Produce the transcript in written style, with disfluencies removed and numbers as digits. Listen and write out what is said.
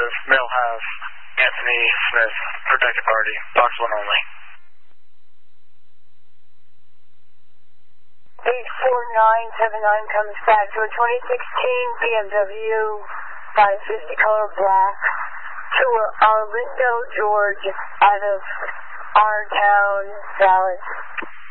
Texas. Male has Anthony Smith, protected party, box 1 only. 84979 comes back to a 2016 BMW 550 color black to Arlindo, George, out of our town, Dallas.